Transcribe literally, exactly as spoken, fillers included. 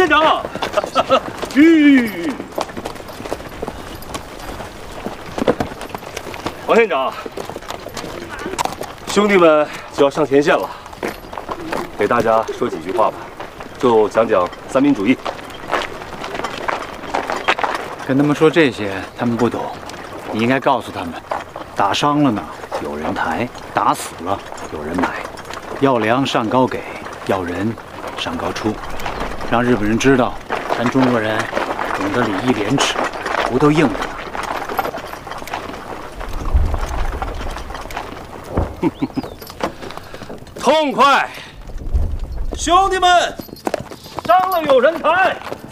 县长，吁，王县长，兄弟们就要上前线了，给大家说几句话吧，就讲讲三民主义。 跟他们说这些，他们不懂。你应该告诉他们，打伤了呢，有人抬；打死了，有人买。要粮上高给，要人上高出，让日本人知道，咱中国人懂得礼义廉耻，不都硬着呢。 痛快！兄弟们，伤了有人抬，